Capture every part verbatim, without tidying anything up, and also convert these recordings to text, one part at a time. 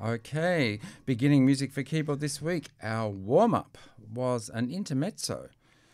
Okay, beginning music for keyboard this week. Our warm-up was an intermezzo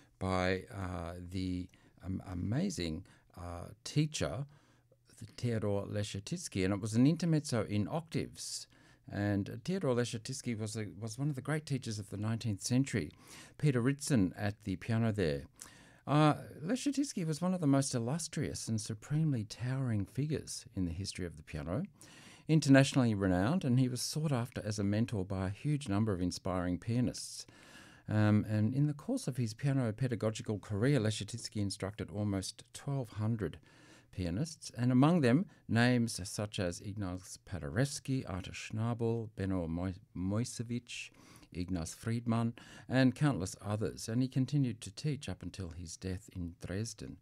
by uh, the um, amazing uh, teacher, Theodore Leschetizky, and it was an intermezzo in octaves. And Theodore Leschetizky was a, was one of the great teachers of the nineteenth century. Peter Ritson at the piano there. Uh, Leschetizky was one of the most illustrious and supremely towering figures in the history of the piano. Internationally renowned, and he was sought after as a mentor by a huge number of inspiring pianists. Um, and in the course of his piano pedagogical career, Leschetizky instructed almost twelve hundred pianists, and among them names such as Ignaz Paderewski, Artur Schnabel, Benno Moisevich, Ignaz Friedman, and countless others. And he continued to teach up until his death in Dresden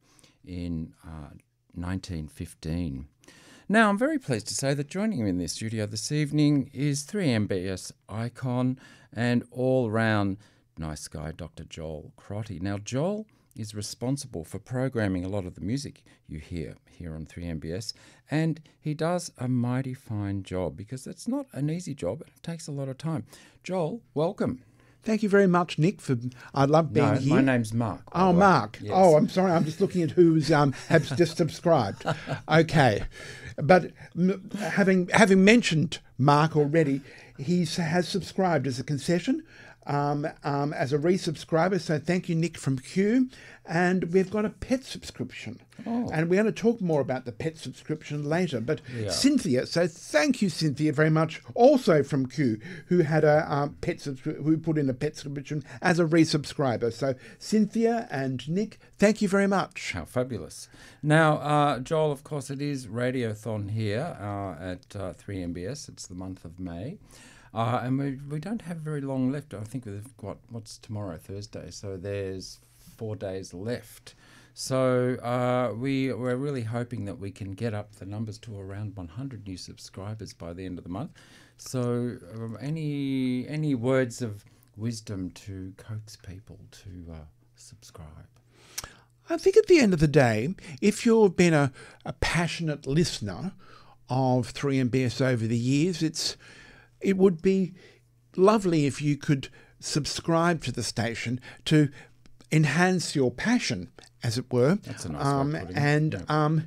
in uh, nineteen fifteen. Now, I'm very pleased to say that joining me in the studio this evening is three M B S icon and all-round nice guy, Doctor Joel Crotty. Now, Joel is responsible for programming a lot of the music you hear here on three M B S, and he does a mighty fine job because it's not an easy job. It takes a lot of time. Joel, welcome. Thank you very much, Nick. For I love being no, here. My name's Mark. Oh, Mark. Yes. Oh, I'm sorry. I'm just looking at who's um has just subscribed. Okay, but m- having having mentioned Mark already, he has subscribed as a concession, um, um, as a resubscriber. So thank you, Nick from Q. And we've got a pet subscription. Oh. And we're going to talk more about the pet subscription later. But Yeah. Cynthia, so thank you, Cynthia, very much, also from Q, who had a um, pet subscri- who put in a pet subscription as a resubscriber. So Cynthia and Nick, thank you very much. How fabulous. Now, uh, Joel, of course, it is Radiothon here uh, at uh, three M B S. It's the month of May. Uh, and we we don't have very long left. I think we've got, what's tomorrow, Thursday? So there's four days left. So uh, we, we're really hoping that we can get up the numbers to around one hundred new subscribers by the end of the month. So um, any any words of wisdom to coax people to uh, subscribe? I think at the end of the day, if you've been a, a passionate listener of three M B S over the years, it's it would be lovely if you could subscribe to the station to enhance your passion, as it were. That's a nice um, way of putting it. and Yeah. um,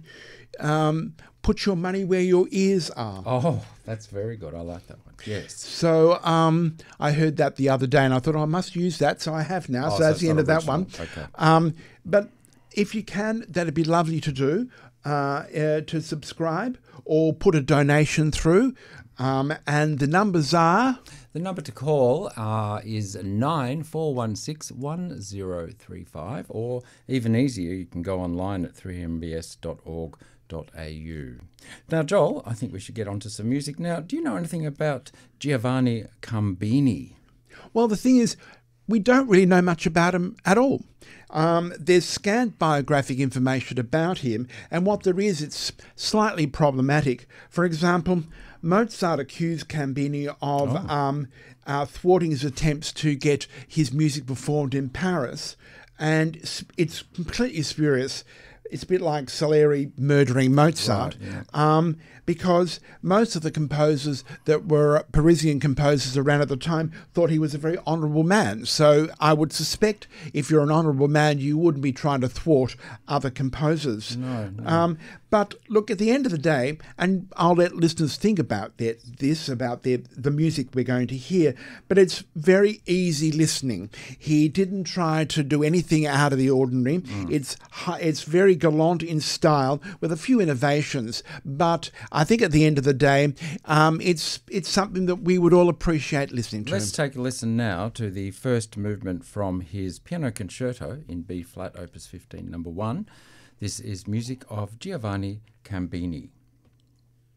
um, put your money where your ears are. Oh, that's very good. I like that one. Yes. So um, I heard that the other day, and I thought, oh, I must use that, so I have now. Oh, so so that's it's the end not of that original. one. Okay. Um, but if you can, that'd be lovely to do, uh, uh, to subscribe or put a donation through. Um, and the numbers are... The number to call uh, is nine four one six one zero three five, or even easier, you can go online at three m b s dot org dot a u. Now, Joel, I think we should get on to some music now. Do you know anything about Giovanni Cambini? Well, the thing is, we don't really know much about him at all. Um, there's scant biographic information about him, and what there is, it's slightly problematic. For example, Mozart accused Cambini of Oh. um, uh, thwarting his attempts to get his music performed in Paris, and it's- it's completely spurious. It's a bit like Salieri murdering Mozart, Right, yeah. um, because most of the composers that were Parisian composers around at the time thought he was a very honourable man. So I would suspect if you're an honourable man, you wouldn't be trying to thwart other composers. No, no. Um, but look, at the end of the day, and I'll let listeners think about their, this, about their, the music we're going to hear, but it's very easy listening. He didn't try to do anything out of the ordinary. Mm. It's hi- it's very gallant in style with a few innovations, but I think at the end of the day, um, it's it's something that we would all appreciate listening to. Let's take a listen now to the first movement from his piano concerto in B flat, opus fifteen, number one. This is music of Giovanni Cambini.